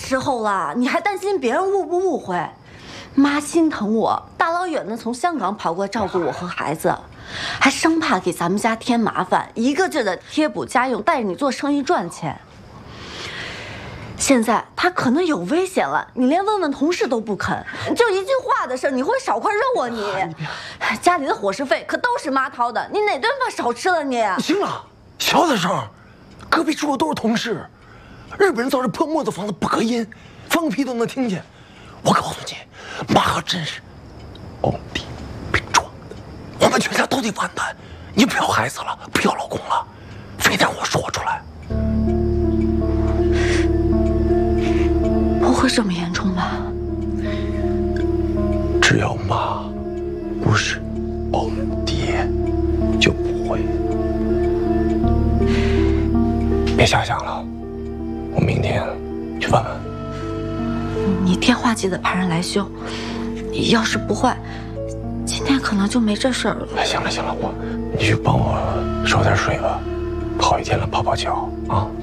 时候了，你还担心别人误不误会？妈心疼我，大老远的从香港跑过来照顾我和孩子，还生怕给咱们家添麻烦，一个劲的贴补家用，带着你做生意赚钱。现在他可能有危险了，你连问问同事都不肯，就一句话的事，你会少块肉啊你？家里的伙食费可都是妈掏的，你哪顿饭少吃了你？ 行了，小点声，隔壁住的都是同事，日本人造这破木头房子不隔音，放屁都能听见。我告诉你，妈可真是欧弟被撞的，我们全家都得完蛋。你不要孩子了，不要老公了，非得让我说出来。 不会这么严重吧？ 只要妈不是欧爹，就不会。别瞎想了，我明天去问问。 你电话记得派人来修，要是不坏，今天可能就没这事儿了。 行了，你去帮我烧点水吧，好一天了，泡泡脚啊。